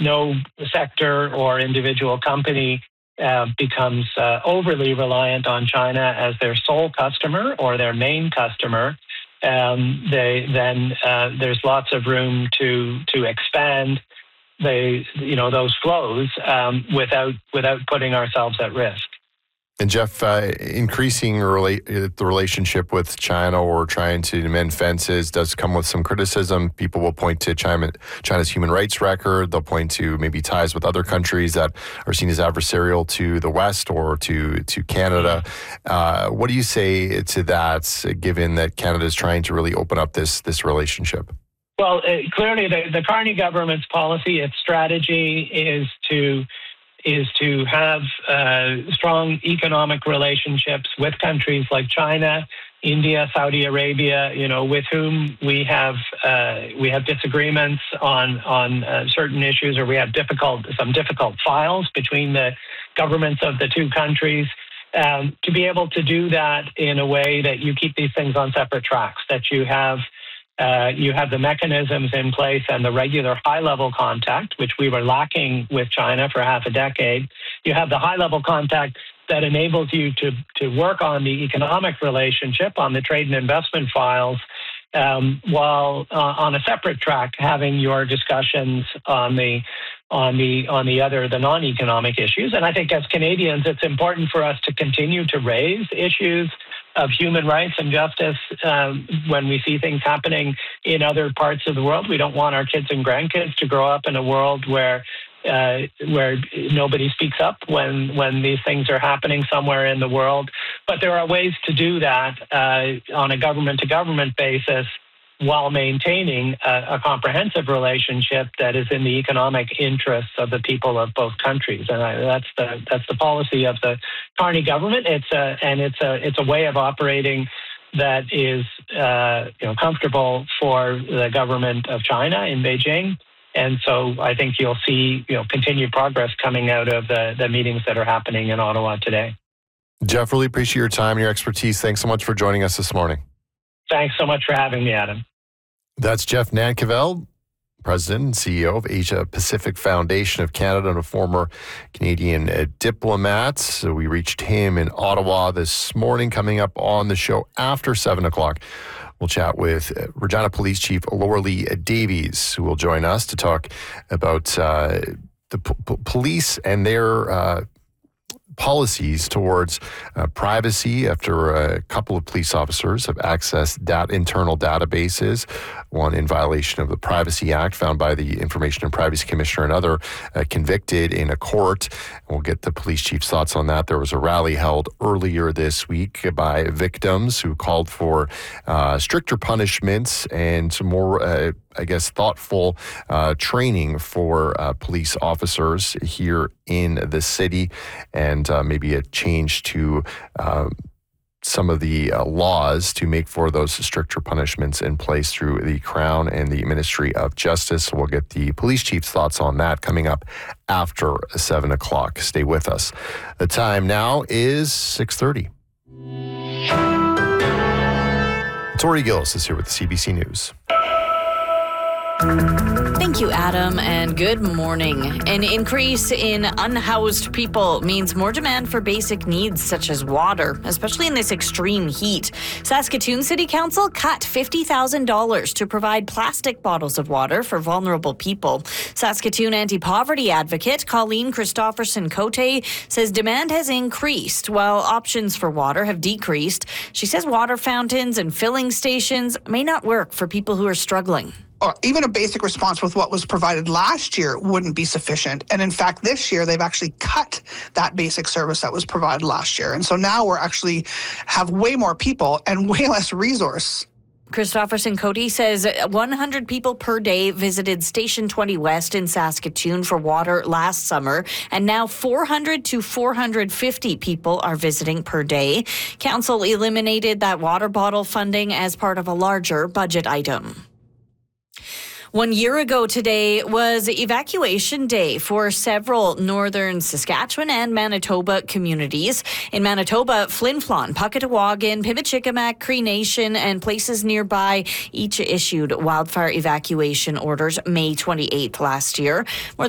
no sector or individual company becomes overly reliant on China as their sole customer or their main customer, there's lots of room to expand those flows without putting ourselves at risk. And Jeff, increasing the relationship with China or trying to mend fences does come with some criticism. People will point to China's human rights record. They'll point to maybe ties with other countries that are seen as adversarial to the West or to Canada. What do you say to that, given that Canada is trying to really open up this relationship? Well, clearly the Carney government's policy, its strategy is to have strong economic relationships with countries like China, India, Saudi Arabia, with whom we have disagreements on certain issues, or we have some difficult files between the governments of the two countries. To be able to do that in a way that you keep these things on separate tracks, that you have the mechanisms in place and the regular high-level contact, which we were lacking with China for half a decade. You have the high-level contact that enables you to work on the economic relationship, on the trade and investment files, while on a separate track having your discussions on the non-economic issues. And I think as Canadians, it's important for us to continue to raise issues of human rights and justice when we see things happening in other parts of the world. We don't want our kids and grandkids to grow up in a world where nobody speaks up when these things are happening somewhere in the world. But there are ways to do that on a government-to-government basis while maintaining a comprehensive relationship that is in the economic interests of the people of both countries. And that's the policy of the Carney government. It's a way of operating that is comfortable for the government of China in Beijing. And so I think you'll see continued progress coming out of the meetings that are happening in Ottawa today. Jeff, really appreciate your time and your expertise. Thanks so much for joining us this morning. Thanks so much for having me, Adam. That's Jeff Nankervis, President and CEO of Asia Pacific Foundation of Canada and a former Canadian diplomat. So we reached him in Ottawa this morning. Coming up on the show after 7 o'clock, we'll chat with Regina Police Chief Loralee Davies, who will join us to talk about the police and their policies towards privacy after a couple of police officers have accessed internal databases, one in violation of the Privacy Act found by the Information and Privacy Commissioner, another convicted in a court. We'll get the police chief's thoughts on that. There was a rally held earlier this week by victims who called for stricter punishments and some more thoughtful training for police officers here in the city, and maybe a change to some of the laws to make for those stricter punishments in place through the Crown and the Ministry of Justice. We'll get the police chief's thoughts on that coming up after 7 o'clock. Stay with us. The time now is 6:30. Tori Gillis is here with the CBC News. Thank you, Adam, and good morning. An increase in unhoused people means more demand for basic needs such as water, especially in this extreme heat. Saskatoon City Council cut $50,000 to provide plastic bottles of water for vulnerable people. Saskatoon anti-poverty advocate Colleen Christopherson-Cote says demand has increased while options for water have decreased. She says water fountains and filling stations may not work for people who are struggling. Or even a basic response with what was provided last year wouldn't be sufficient. And in fact, this year, they've actually cut that basic service that was provided last year. And so now we're actually have way more people and way less resource. Christopherson-Cote says 100 people per day visited Station 20 West in Saskatoon for water last summer, and now 400 to 450 people are visiting per day. Council eliminated that water bottle funding as part of a larger budget item. 1 year ago today was evacuation day for several northern Saskatchewan and Manitoba communities. In Manitoba, Flin Flon, Puckatawagan, Pimicikamak, Cree Nation, and places nearby each issued wildfire evacuation orders May 28th last year. More